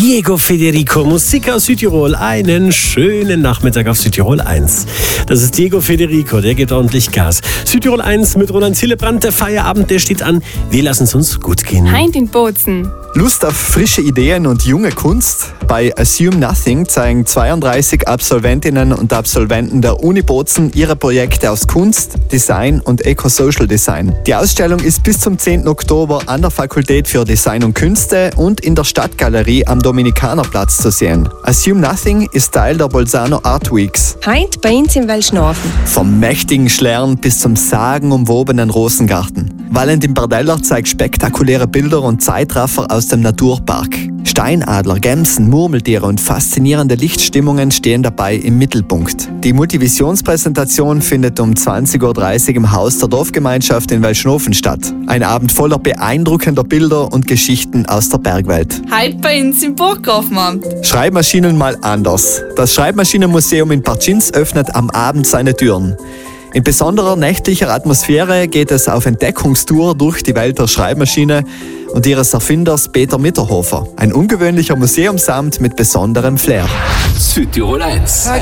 Diego Federico, Musik aus Südtirol. Einen schönen Nachmittag auf Südtirol 1. Das ist Diego Federico, der gibt ordentlich Gas. Südtirol 1 mit Roland Hillebrand, der Feierabend, der steht an. Wir lassen es uns gut gehen. Heint in Bozen. Lust auf frische Ideen und junge Kunst? Bei Assume Nothing zeigen 32 Absolventinnen und Absolventen der Uni Bozen ihre Projekte aus Kunst, Design und Eco-Social Design. Die Ausstellung ist bis zum 10. Oktober an der Fakultät für Design und Künste und in der Stadtgalerie am Dominikanerplatz zu sehen. Assume Nothing ist Teil der Bolzano Art Weeks. Heint bei uns in Welschnorfen. Vom mächtigen Schlern bis zum sagenumwobenen Rosengarten. Valentin Bardeller zeigt spektakuläre Bilder und Zeitraffer aus dem Naturpark. Steinadler, Gämsen, Murmeltiere und faszinierende Lichtstimmungen stehen dabei im Mittelpunkt. Die Multivisionspräsentation findet um 20.30 Uhr im Haus der Dorfgemeinschaft in Welschnofen statt. Ein Abend voller beeindruckender Bilder und Geschichten aus der Bergwelt. Heute bei uns im Burggrafenamt. Schreibmaschinen mal anders. Das Schreibmaschinenmuseum in Partschins öffnet am Abend seine Türen. In besonderer nächtlicher Atmosphäre geht es auf Entdeckungstour durch die Welt der Schreibmaschine und ihres Erfinders Peter Mitterhofer. Ein ungewöhnlicher Museumsabend mit besonderem Flair. Südtirol 1.